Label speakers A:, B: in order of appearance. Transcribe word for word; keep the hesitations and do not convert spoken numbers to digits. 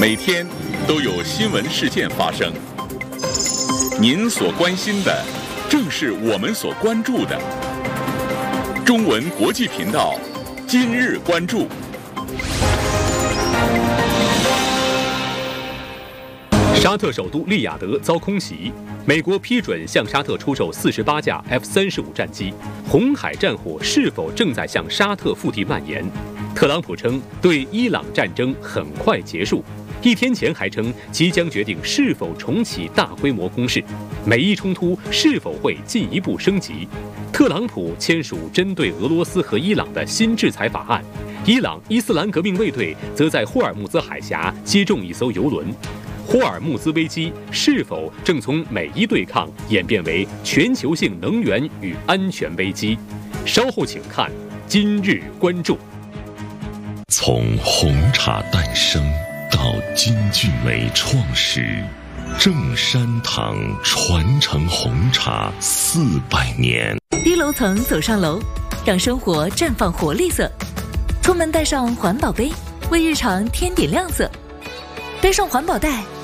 A: 每天都有新闻事件发生，您所关心的正是我们所关注的。中文国际频道今日关注。
B: 沙特首都利雅得遭空袭，美国批准向沙特出售四十八架 F 三十五战机。红海战火是否正在向沙特腹地蔓延？特朗普称对伊朗战争很快结束，一天前还称即将决定是否重启大规模攻势。美伊冲突是否会进一步升级？特朗普签署针对俄罗斯和伊朗的新制裁法案，伊朗伊斯兰革命卫队则在霍尔木兹海峡击中一艘油轮。霍尔木兹危机是否正从美伊对抗演变为全球性能源与安全危机？稍后请看今日关注。
C: 从红茶诞生到金骏眉创始，正山堂传承红茶四百年。
D: 低楼层走上楼，让生活绽放活力色。出门带上环保杯，为日常添点亮色。背上环保袋，